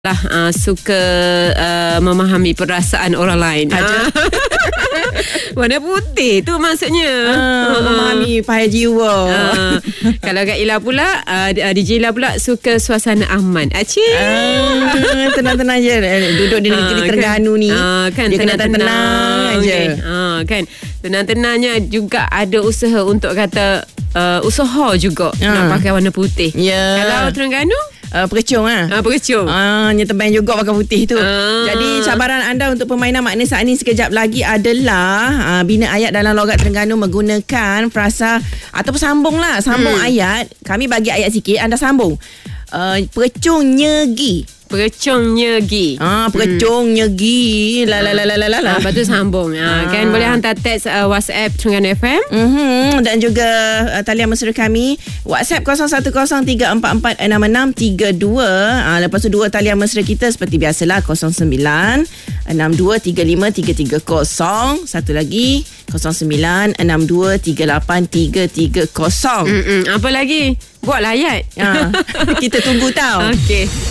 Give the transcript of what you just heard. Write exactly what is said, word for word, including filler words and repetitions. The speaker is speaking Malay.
lah uh, suka uh, memahami perasaan orang lain. Uh, warna putih tu maksudnya uh, uh, memahami pahaya jiwa. Uh, kalau Kak Ila pula uh, D J Ila pula suka suasana aman. Acik. Uh, tenang-tenang je duduk di negeri uh, Terengganu kan, ni. Uh, kan dia kena tenang aja. Okay. Uh, kan tenang-tenangnya juga ada usaha untuk kata uh, usaha juga uh. nak pakai warna putih. Yeah. Kalau Terengganu Uh, Percung lah. Ah, percung. Ah, nyetebang juga pakai putih tu. Ah. Jadi cabaran anda untuk permainan makna saat ini sekejap lagi adalah uh, bina ayat dalam logat Terengganu menggunakan frasa ataupun sambung lah. Sambung hmm. ayat. Kami bagi ayat sikit, anda sambung. Uh, percung nyegi. Percung nyegi. Ah, percung hmm. nyegi. La la la la la la. Ah, lepas tu sambung. Ah, ah. Kan boleh hantar teks uh, WhatsApp Terengganu F M. Mm-hmm. Dan juga uh, talian mesra kami WhatsApp kosong satu kosong tiga empat empat enam enam tiga dua. Ah, lepas tu dua talian mesra kita seperti biasalah kosong sembilan enam dua tiga lima tiga tiga kosong. Satu lagi kosong sembilan enam dua tiga lapan tiga tiga kosong. Mm-mm. Apa lagi? Buatlah ayat. Ah, kita tunggu tau. Okey.